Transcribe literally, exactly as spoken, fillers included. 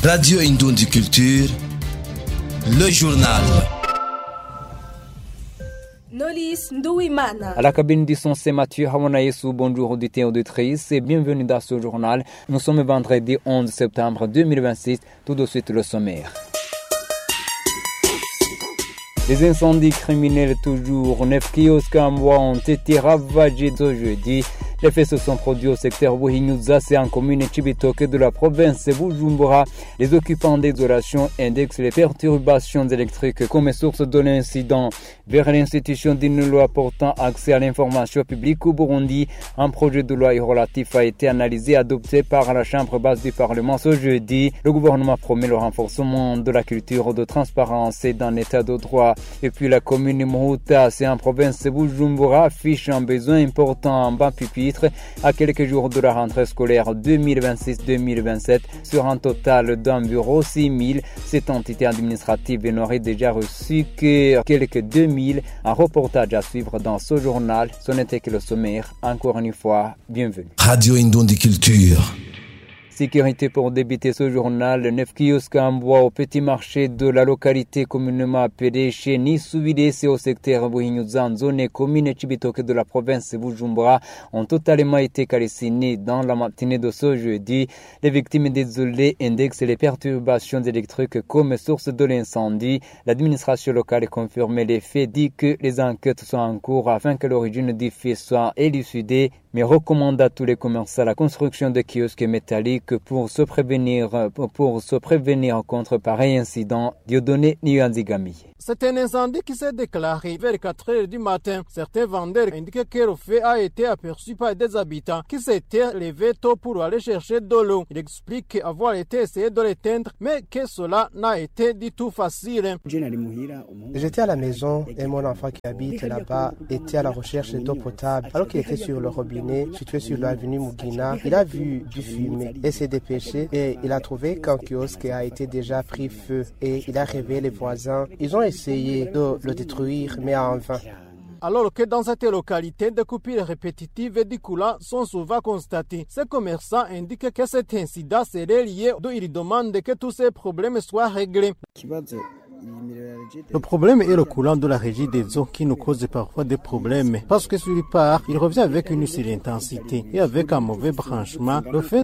Radio Indundi Culture, le journal. Nolis Ndouimana. À la cabine du son, c'est Mathieu Hamonaïsou. Bonjour auditeurs et auditrices et bienvenue dans ce journal. Nous sommes vendredi onze septembre deux mille vingt-six. Tout de suite le sommaire. Les incendies criminels toujours. Neuf kiosques en bois ont été ravagés ce jeudi. Les faits se sont produits au secteur Buhinyuza, c'est en commune Chibitoke de la province Bujumbura. Les occupants d'isolation indexent les perturbations électriques comme source de l'incident. Vers l'institution d'une loi portant accès à l'information publique au Burundi, un projet de loi relatif a été analysé et adopté par la Chambre basse du Parlement ce jeudi. Le gouvernement promet le renforcement de la culture de transparence et d'un état de droit. Et puis la commune Muhuta, c'est en province Bujumbura, affiche un besoin important en bas pupitre à quelques jours de la rentrée scolaire deux mille vingt-six deux mille vingt-sept. Sur un total d'environ six mille, cette entité administrative n'aurait déjà reçu que quelques deux mille. Un reportage à suivre dans ce journal. Ce n'était que le sommaire. Encore une fois, bienvenue. Radio Indundi Culture. Sécurité pour débuter ce journal. Neuf kiosques en bois au petit marché de la localité communément appelée chez Nisubide, c'est au secteur Buhinyuza, en zone commune Chibitoke de la province Bujumbura, ont totalement été calcinés dans la matinée de ce jeudi. Les victimes désolées indexent les perturbations électriques comme source de l'incendie. L'administration locale confirme les faits, dit que les enquêtes sont en cours afin que l'origine du fait soit élucidée, mais recommande à tous les commerçants la construction de kiosques métalliques pour se prévenir, pour se prévenir contre pareil incident. Dieudonné Nianzigami. C'est un incendie qui s'est déclaré vers quatre heures du matin. Certains vendeurs indiquent que le feu a été aperçu par des habitants qui s'étaient levés tôt pour aller chercher de l'eau. Il explique avoir été essayé de l'éteindre, mais que cela n'a été du tout facile. J'étais à la maison et mon enfant qui habite là-bas était à la recherche d'eau potable. Alors qu'il était sur le robinet, situé sur l'avenue Mugina, il a vu du fumée et s'est dépêché et il a trouvé qu'un kiosque a été déjà pris feu et il a réveillé les voisins. Ils ont essayé de le détruire, mais en vain. Alors que dans cette localité, des coupures répétitives et d'écoulants sont souvent constatées. Ces commerçants indiquent que cet incident serait lié, d'où ils demandent que tous ces problèmes soient réglés. Le problème est le coulant de la régie des eaux qui nous cause parfois des problèmes parce que sur part, il revient avec une seule intensité et avec un mauvais branchement. Le fait